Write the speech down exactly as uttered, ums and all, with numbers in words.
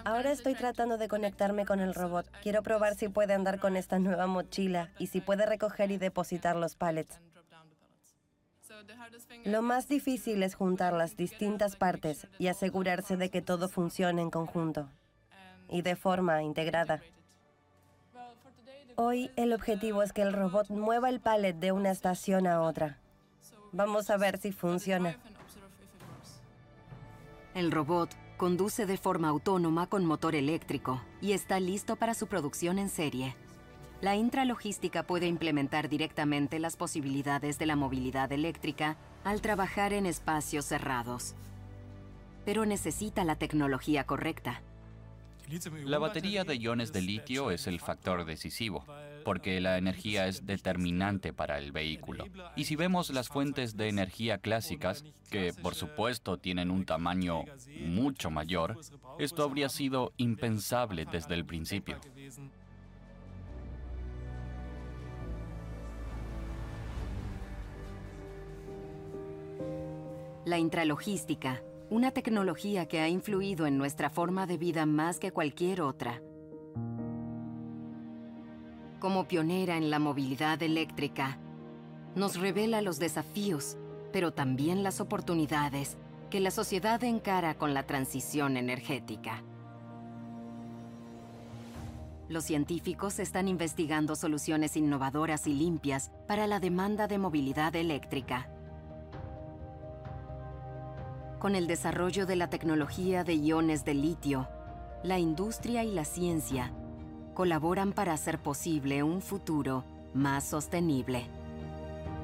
Ahora estoy tratando de conectarme con el robot. Quiero probar si puede andar con esta nueva mochila y si puede recoger y depositar los pallets. Lo más difícil es juntar las distintas partes y asegurarse de que todo funcione en conjunto y de forma integrada. Hoy el objetivo es que el robot mueva el pallet de una estación a otra. Vamos a ver si funciona. El robot conduce de forma autónoma con motor eléctrico y está listo para su producción en serie. La intralogística puede implementar directamente las posibilidades de la movilidad eléctrica al trabajar en espacios cerrados. Pero necesita la tecnología correcta. La batería de iones de litio es el factor decisivo, porque la energía es determinante para el vehículo. Y si vemos las fuentes de energía clásicas, que por supuesto tienen un tamaño mucho mayor, esto habría sido impensable desde el principio. La intralogística, una tecnología que ha influido en nuestra forma de vida más que cualquier otra. Como pionera en la movilidad eléctrica, nos revela los desafíos, pero también las oportunidades que la sociedad encara con la transición energética. Los científicos están investigando soluciones innovadoras y limpias para la demanda de movilidad eléctrica. Con el desarrollo de la tecnología de iones de litio, la industria y la ciencia colaboran para hacer posible un futuro más sostenible.